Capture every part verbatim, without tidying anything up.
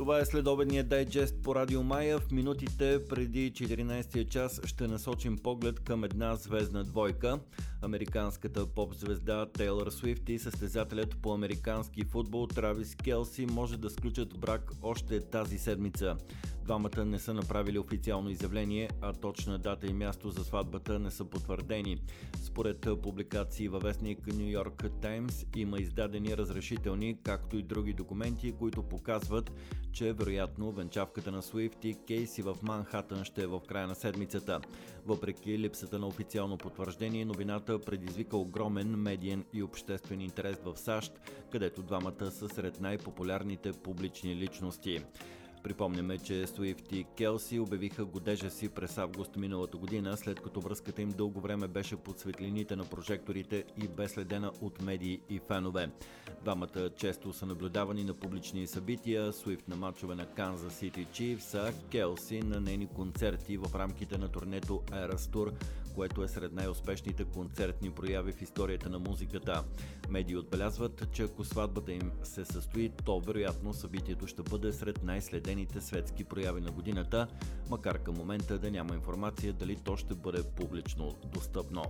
Това е следобедният дайджест по Радио Мая. В минутите преди четиринайсетия час ще насочим поглед към една звездна двойка. Американската поп-звезда Тейлър Суифт и състезателят по американски футбол Травис Келси може да сключат брак още тази седмица. Двамата не са направили официално изявление, а точна дата и място за сватбата не са потвърдени. Според публикации във вестник Ню Йорк Таймс има издадени разрешителни, както и други документи, които показват, че вероятно венчавката на Суифт и Кейси в Манхатън ще е в края на седмицата. Въпреки липсата на официално потвърждение, новината предизвика огромен медиен и обществен интерес в САЩ, където двамата са сред най-популярните публични личности. Припомняме, че Суифт и Келси обявиха годежа си през август миналата година, след като връзката им дълго време беше под светлините на прожекторите и бе следена от медии и фенове. Двамата често са наблюдавани на публични събития, Суифт на мачове на Канзас Сити Чифс, а Келси на нейни концерти в рамките на турнето Eras Tour, което е сред най-успешните концертни прояви в историята на музиката. Медии отбелязват, че ако сватбата им се състои, то вероятно събитието ще бъде сред най-следените светски прояви на годината, макар към момента да няма информация дали то ще бъде публично достъпно.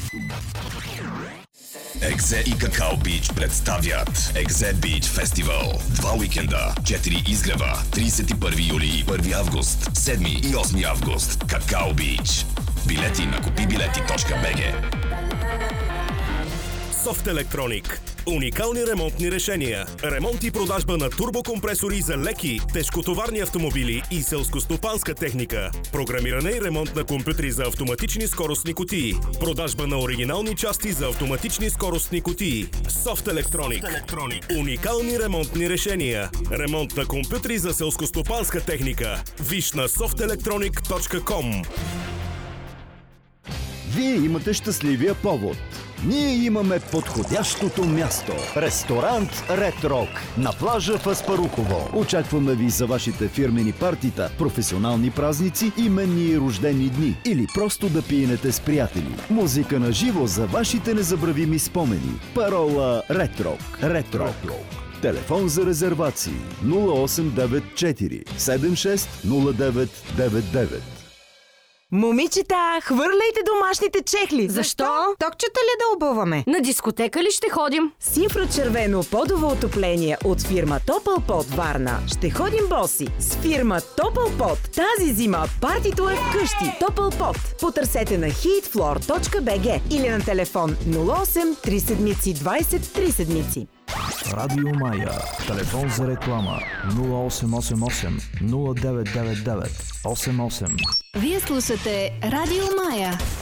Екзе и Какао Бич представят Екзе Бич Фестивал. Два уикенда, четири изгрева, тридесет и първи юли и първи август, седми и осми август. Какао Бич. Билети на купи билети точка би джи. Soft Electronic. Уникални ремонтни решения. Ремонт и продажба на турбокомпресори за леки, тежкотоварни автомобили и селскостопанска техника. Програмиране и ремонт на компютри за автоматични скоростни кутии. Продажба на оригинални части за автоматични скоростни кутии. Soft Electronic. Soft Electronic. Уникални ремонтни решения. Ремонт на компютри за селскостопанска техника. Виж на софт електроник точка ком. Вие имате щастливия повод. Ние имаме подходящото място. Ресторант Ред Рок на плажа в Аспарухово. Очакваме ви за вашите фирмени партита, професионални празници, именни и рождени дни или просто да пиенете с приятели. Музика на живо за вашите незабравими спомени. Парола Ред Рок. Ред Рок. Телефон за резервации нула осем девет четири седем шест нула девет девет девет. Момичета, хвърляйте домашните чехли! Защо? Токчета ли да обуваме? На дискотека ли ще ходим? С инфрачервено подово отопление от фирма Топълпот Варна. Ще ходим боси. С фирма Топълпот тази зима партито е вкъщи. Топълпот. Потърсете на хитфлор точка би джи или на телефон нула осем три седмици двайсет три седмици. Радио Мая. Телефон за реклама нула осем осем осем нула девет девет девет осем осем. Вие слушате Радио Мая.